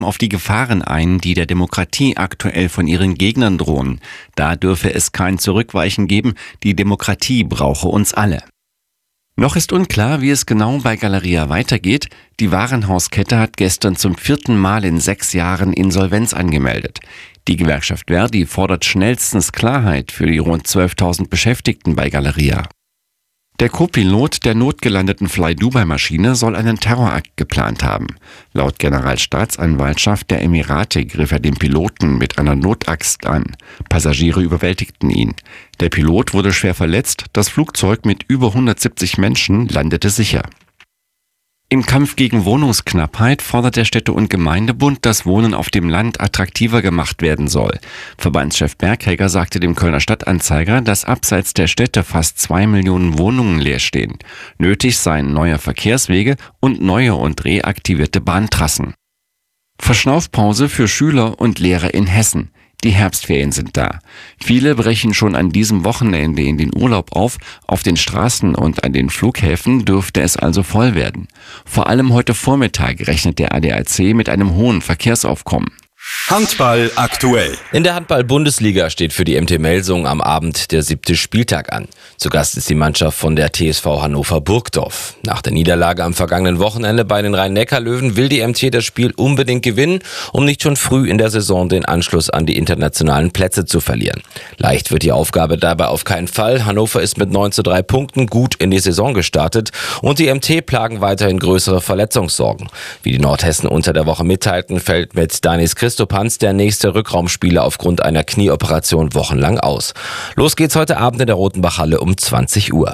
auf die Gefahren ein, die der Demokratie aktuell von ihren Gegnern drohen. Da dürfe es kein Zurückweichen geben. Die Demokratie brauche uns alle. Noch ist unklar, wie es genau bei Galeria weitergeht. Die Warenhauskette hat gestern zum 4. Mal in 6 Jahren Insolvenz angemeldet. Die Gewerkschaft ver.di fordert schnellstens Klarheit für die rund 12.000 Beschäftigten bei Galeria. Der Co-Pilot der notgelandeten Fly-Dubai-Maschine soll einen Terrorakt geplant haben. Laut Generalstaatsanwaltschaft der Emirate griff er den Piloten mit einer Notaxt an. Passagiere überwältigten ihn. Der Pilot wurde schwer verletzt, das Flugzeug mit über 170 Menschen landete sicher. Im Kampf gegen Wohnungsknappheit fordert der Städte- und Gemeindebund, dass Wohnen auf dem Land attraktiver gemacht werden soll. Verbandschef Berghegger sagte dem Kölner Stadtanzeiger, dass abseits der Städte fast 2 Millionen Wohnungen leer stehen. Nötig seien neue Verkehrswege und neue und reaktivierte Bahntrassen. Verschnaufpause für Schüler und Lehrer in Hessen. Die Herbstferien sind da. Viele brechen schon an diesem Wochenende in den Urlaub auf. Auf den Straßen und an den Flughäfen dürfte es also voll werden. Vor allem heute Vormittag rechnet der ADAC mit einem hohen Verkehrsaufkommen. Handball aktuell. In der Handball-Bundesliga steht für die MT Melsungen am Abend der 7. Spieltag an. Zu Gast ist die Mannschaft von der TSV Hannover-Burgdorf. Nach der Niederlage am vergangenen Wochenende bei den Rhein-Neckar-Löwen will die MT das Spiel unbedingt gewinnen, um nicht schon früh in der Saison den Anschluss an die internationalen Plätze zu verlieren. Leicht wird die Aufgabe dabei auf keinen Fall. Hannover ist mit 9:3 Punkten gut in die Saison gestartet und die MT plagen weiterhin größere Verletzungssorgen. Wie die Nordhessen unter der Woche mitteilten, fällt mit Danis Christopanz der nächste Rückraumspieler aufgrund einer Knieoperation wochenlang aus. Los geht's heute Abend in der Rotenbachhalle um 20 Uhr.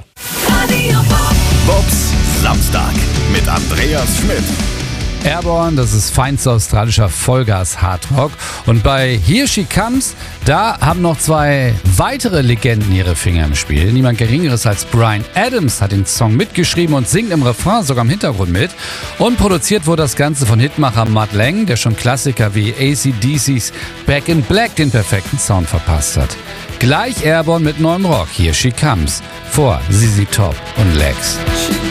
Bobs Samstag mit Andreas Schmidt. Airborne, das ist feinster australischer Vollgas-Hardrock. Und bei Here She Comes, da haben noch 2 weitere Legenden ihre Finger im Spiel. Niemand Geringeres als Bryan Adams hat den Song mitgeschrieben und singt im Refrain sogar im Hintergrund mit. Und produziert wurde das Ganze von Hitmacher Mutt Lange, der schon Klassiker wie AC/DC's Back in Black den perfekten Sound verpasst hat. Gleich Airborne mit neuem Rock. Here She Comes vor ZZ Top und Lex.